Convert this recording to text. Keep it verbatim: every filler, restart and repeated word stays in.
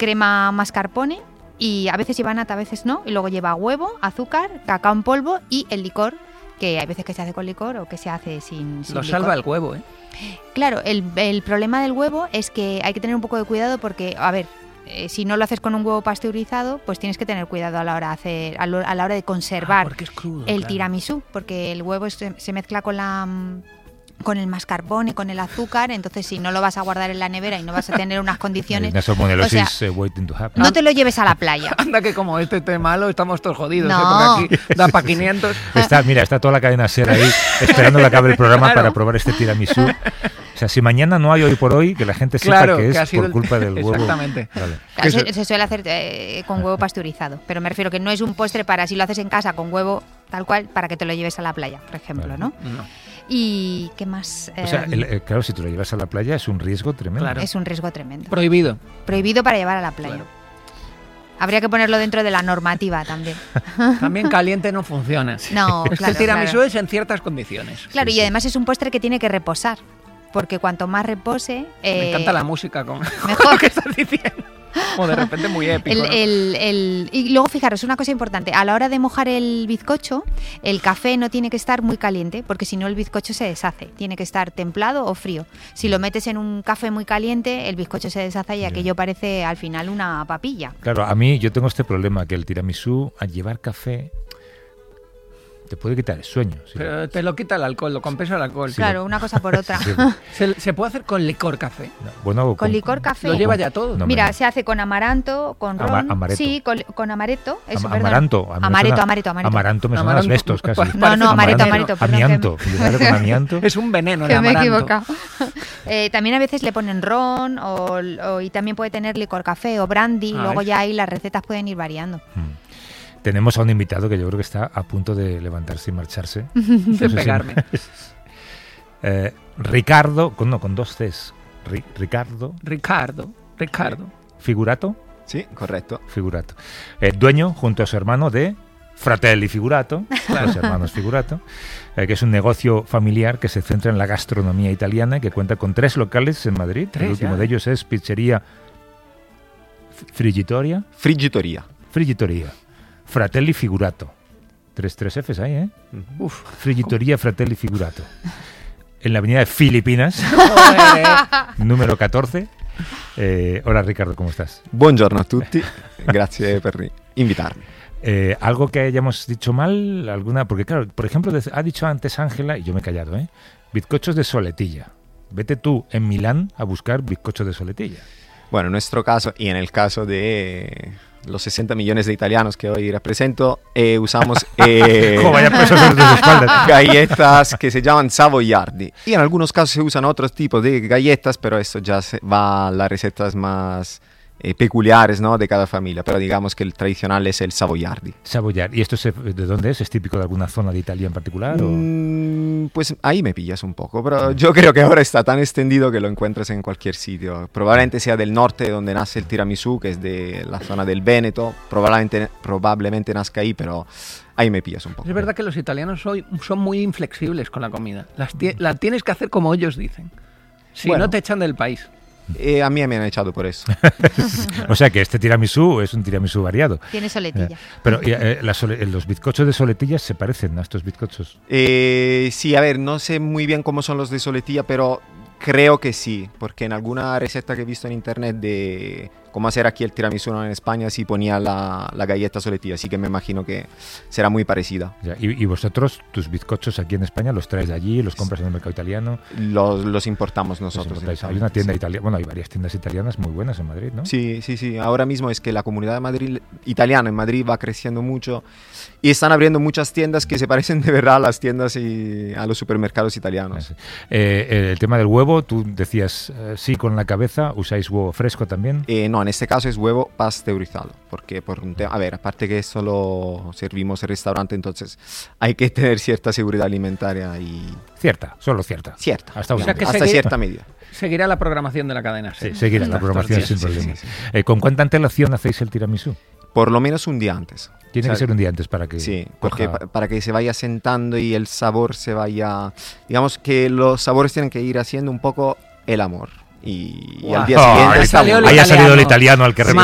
crema mascarpone y a veces lleva nata, a veces no, y luego lleva huevo, azúcar, cacao en polvo y el licor, que hay veces que se hace con licor o que se hace sin, sin Lo licor. salva el huevo, ¿eh? Claro, el, el problema del huevo es que hay que tener un poco de cuidado porque, a ver, eh, si no lo haces con un huevo pasteurizado, pues tienes que tener cuidado a la hora de hacer, a, lo, a la hora de conservar Ah, porque es crudo, el claro. tiramisú, porque el huevo se, se mezcla con la con el mascarpone, con el azúcar, entonces si no lo vas a guardar en la nevera y no vas a tener unas condiciones, Una salmonelosis o sea, eh, waiting to happen. no te lo lleves a la playa. Anda que como este esté malo, estamos todos jodidos, No. ¿eh? Porque aquí da para quinientos. Está, mira, está toda la cadena SER ahí esperando que acabe el programa Claro. para probar este tiramisú. O sea, si mañana no hay hoy por hoy, que la gente sepa Claro, que que es ha sido por el- culpa del huevo. Exactamente. Vale. Claro, se, se suele hacer eh, con huevo pasteurizado, pero me refiero que no es un postre para si lo haces en casa con huevo tal cual, para que te lo lleves a la playa, por ejemplo, Vale. ¿no? No. Y qué más. O sea, Eh, el- el- claro, si te lo llevas a la playa es un riesgo tremendo. Claro. es un riesgo tremendo. Prohibido. Prohibido para llevar a la playa. Claro. Habría que ponerlo dentro de la normativa también. También caliente no funciona. No, Es que claro, el tiramisú claro. es en ciertas condiciones. Claro, Sí, y sí. además es un postre que tiene que reposar, porque cuanto más repose, Me eh, encanta la música con mejor. lo que estás diciendo. Como de repente muy épico. El, ¿no? el- el- y luego fijaros, una cosa importante, a la hora de mojar el bizcocho, el café no tiene que estar muy caliente, porque si no el bizcocho se deshace, tiene que estar templado o frío. Si lo metes en un café muy caliente, el bizcocho se deshace y Ya. aquello parece al final una papilla. Claro, a mí yo tengo este problema, que el tiramisú, al llevar café, te puede quitar el sueño. ¿sí? Pero te lo quita el alcohol, lo compensa el alcohol. Claro, una cosa por otra. Sí. Se, se puede hacer con licor café. No, bueno, Con licor café. Lo lleva ya todo. No, Mira, hombre, se hace con amaranto, con Ama- ron. amaretto. Sí, con, con amaretto. Eso, Am- perdón. amaranto. a mí me Amaretto, suena- amaretto, amaretto. Amaranto me suena a Amaranto. asbestos casi. Pues No, parece no, un amaretto, amaranto. amaretto. perdón, que- Amianto. En lugar de con amianto. Es un veneno el Que me he amaranto. equivocado. Eh, también a veces le ponen ron o, o- y también puede tener licor café o brandy. Ah, Luego ¿ves? ya ahí las recetas pueden ir variando. Mm. Tenemos a un invitado que yo creo que está a punto de levantarse y marcharse. De No sé si- pegarme. Eh, Ricardo, con, no, con dos Cs. Ri- Ricardo Ricardo. Ricardo. Figurato. Sì, corretto. Figurato. Eh, dueño, junto a su hermano, de Fratelli Figurato, los hermanos Figurato, eh, que es un negocio familiar que se centra en la gastronomía italiana y que cuenta con tres locales en Madrid. Tres, El último ya. de ellos es Pizzería Frigitoria. Friggitoria. Frigitoria. Fratelli Figurato. Tres, tres Fs ahí, ¿eh? Uf. Frigitoria Fratelli Figurato. En la avenida de Filipinas, Joder, eh. número catorce. Eh, hola Ricardo, ¿cómo estás? Buongiorno a tutti, grazie per invitarmi. Eh, ¿Algo que hayamos dicho mal? ¿Alguna? Porque claro, por ejemplo, de- ha dicho antes Ángela, y yo me he callado, ¿eh? Bizcochos de soletilla. Vete tú en Milán a buscar bizcochos de soletilla. Bueno, en nuestro caso y en el caso de los sesenta millones de italianos que hoy represento, eh, usamos eh, ¡Jo, vaya peso sobre tus espaldas! galletas que se llaman savoiardi. Y en algunos casos se usan otros tipos de galletas, pero eso ya se va a las recetas más eh, peculiares, ¿no?, de cada familia. Pero digamos que el tradicional es el savoiardi. Saboyar. ¿Y esto se- de dónde es? ¿Es típico de alguna zona de Italia en particular? O? Mm, pues ahí me pillas un poco, pero yo creo que ahora está tan extendido que lo encuentras en cualquier sitio. Probablemente sea del norte donde nace el tiramisú, que es de la zona del Véneto. Probablemente, probablemente nazca ahí, pero ahí me pillas un poco. Es verdad que los italianos soy- son muy inflexibles con la comida. Las tie- la tienes que hacer como ellos dicen. Si Bueno. no te echan del país. Eh, a mí me han echado por eso. O sea que este tiramisú es un tiramisú variado. Tiene soletilla. Eh, Pero eh, la sole- eh, los bizcochos de soletilla se parecen a estos bizcochos. Eh, sí, a ver, no sé muy bien cómo son los de soletilla, pero creo que sí, porque en alguna receta que he visto en internet de cómo hacer aquí el tiramisú en España sí ponía la, la galleta soletilla, así que me imagino que será muy parecida. Ya, Y, y vosotros, tus bizcochos aquí en España, los traes de allí, los compras en el mercado italiano. Los, los importamos los nosotros. importáis. Hay una tienda sí. italiana, bueno, hay varias tiendas italianas muy buenas en Madrid, ¿no? Sí, sí, sí. Ahora mismo es que la comunidad de Madrid, italiana en Madrid va creciendo mucho y están abriendo muchas tiendas que se parecen de verdad a las tiendas y a los supermercados italianos. Eh, eh, el tema del huevo, tú decías eh, sí con la cabeza, ¿usáis huevo fresco también? Eh, no, en este caso es huevo pasteurizado, porque por un tema, a ver, aparte que eso lo servimos en restaurante, entonces hay que tener cierta seguridad alimentaria y Cierta, solo cierta. cierta, Hasta, una O sea que hasta seguir- cierta medida. Seguirá la programación de la cadena. Sí, seguirá la Estos programación días. sin sí, problema. sí, Eh, ¿Con cuánta antelación hacéis el tiramisú? Por lo menos un día antes. Tiene O sea, que ser un día antes para que Sí, porque coja- pa- para que se vaya sentando y el sabor se vaya... Digamos que los sabores tienen que ir haciendo un poco el amor. Y, y al día Guau. siguiente... Ahí salió el ahí ha salido el italiano. italiano al que Ma-